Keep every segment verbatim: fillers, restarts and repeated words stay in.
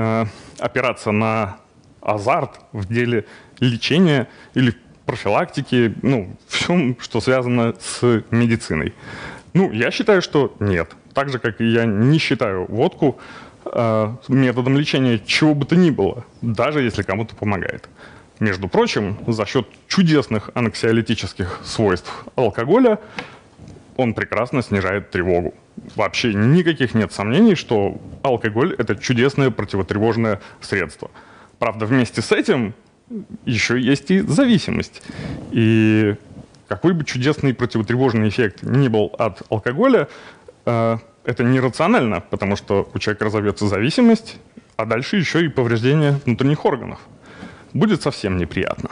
э, опираться на азарт в деле лечения или профилактики, ну, всем, что связано с медициной. Ну, я считаю, что нет. Так же, как и я не считаю водку э, методом лечения чего бы то ни было, даже если кому-то помогает. Между прочим, за счет чудесных анксиолитических свойств алкоголя он прекрасно снижает тревогу. Вообще никаких нет сомнений, что алкоголь – это чудесное противотревожное средство. Правда, вместе с этим еще есть и зависимость. И какой бы чудесный противотревожный эффект ни был от алкоголя, э, это нерационально, потому что у человека разовьется зависимость, а дальше еще и повреждение внутренних органов. Будет совсем неприятно.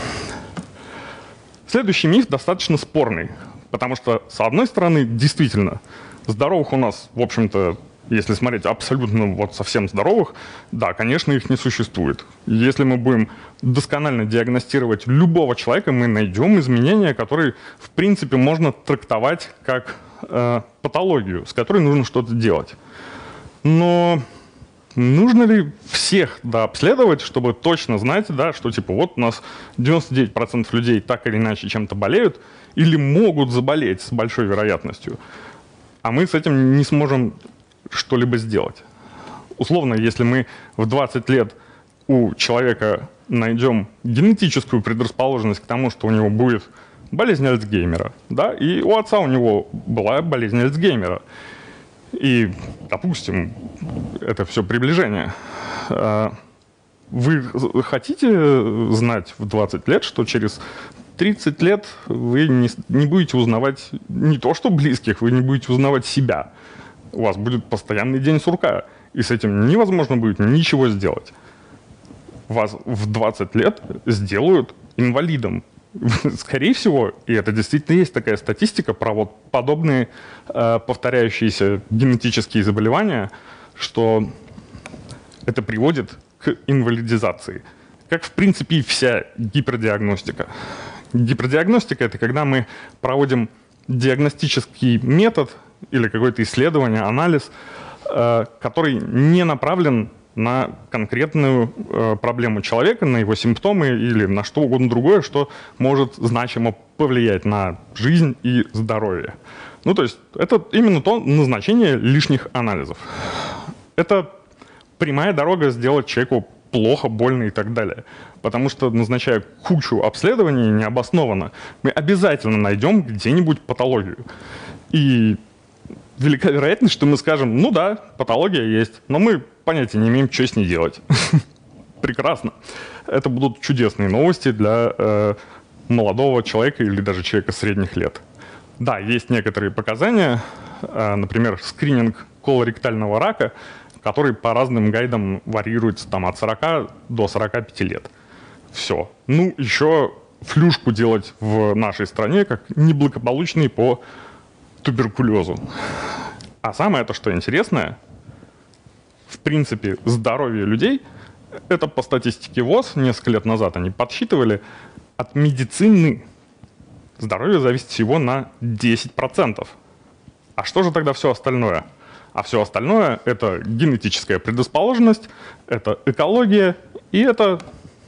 Следующий миф достаточно спорный, потому что, с одной стороны, действительно, здоровых у нас, в общем-то, если смотреть абсолютно вот совсем здоровых, да, конечно, их не существует. Если мы будем досконально диагностировать любого человека, мы найдем изменения, которые, в принципе, можно трактовать как э, патологию, с которой нужно что-то делать. Но нужно ли всех да, обследовать, чтобы точно знать, да, что типа вот у нас девяносто девять процентов людей так или иначе чем-то болеют или могут заболеть с большой вероятностью, а мы с этим не сможем что-либо сделать. Условно, если мы в двадцать лет у человека найдем генетическую предрасположенность к тому, что у него будет болезнь Альцгеймера, да, и у отца у него была болезнь Альцгеймера, и, допустим, это все приближение. Вы хотите знать в двадцать лет, что через тридцать лет вы не, не будете узнавать не то что близких, вы не будете узнавать себя. У вас будет постоянный день сурка, и с этим невозможно будет ничего сделать. Вас в двадцать лет сделают инвалидом. Скорее всего, и это действительно есть такая статистика про вот подобные э, повторяющиеся генетические заболевания, что это приводит к инвалидизации. Как, в принципе, и вся гипердиагностика. Гипердиагностика – это когда мы проводим диагностический метод или какое-то исследование, анализ, э, который не направлен на конкретную э, проблему человека, на его симптомы или на что угодно другое, что может значимо повлиять на жизнь и здоровье. Ну, то есть это именно то назначение лишних анализов. Это прямая дорога сделать человеку плохо, больно и так далее. Потому что, назначая кучу обследований необоснованно, мы обязательно найдем где-нибудь патологию. И велика вероятность, что мы скажем, ну да, патология есть, но мы понятия не имеем, что с ней делать. Прекрасно. Это будут чудесные новости для э, молодого человека или даже человека средних лет. Да, есть некоторые показания, э, например, скрининг колоректального рака, который по разным гайдам варьируется там, от сорока до сорока пяти лет. Все. Ну, еще флюшку делать в нашей стране как неблагополучный по туберкулезу. А самое то, что интересное, в принципе, здоровье людей, это по статистике ВОЗ, несколько лет назад они подсчитывали, от медицины здоровье зависит всего на десять процентов. А что же тогда все остальное? А все остальное – это генетическая предрасположенность, это экология и это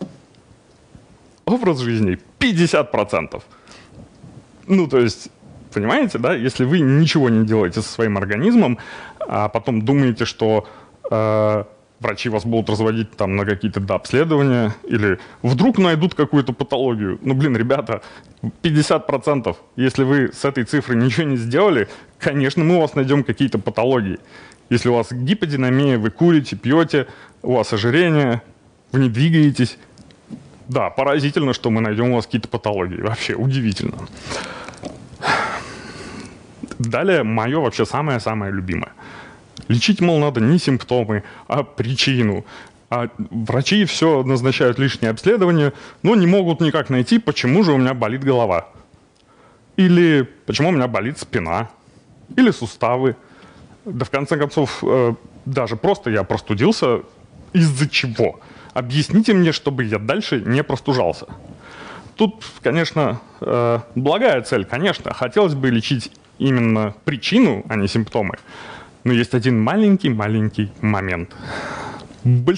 образ жизни пятьдесят процентов. Ну, то есть, понимаете, да, если вы ничего не делаете со своим организмом, а потом думаете, что э, врачи вас будут разводить там на какие-то дообследования или вдруг найдут какую-то патологию. Ну, блин, ребята, пятьдесят процентов. Если вы с этой цифрой ничего не сделали, конечно, мы у вас найдем какие-то патологии. Если у вас гиподинамия, вы курите, пьете, у вас ожирение, вы не двигаетесь. Да, поразительно, что мы найдем у вас какие-то патологии. Вообще удивительно. Далее, мое вообще самое-самое любимое. Лечить, мол, надо не симптомы, а причину. А врачи все назначают лишние обследования, но не могут никак найти, почему же у меня болит голова. Или почему у меня болит спина. Или суставы. Да в конце концов, э, даже просто я простудился. Из-за чего? Объясните мне, чтобы я дальше не простужался. Тут, конечно, э, благая цель, конечно. Хотелось бы лечить именно причину, а не симптомы. Но есть один маленький-маленький момент.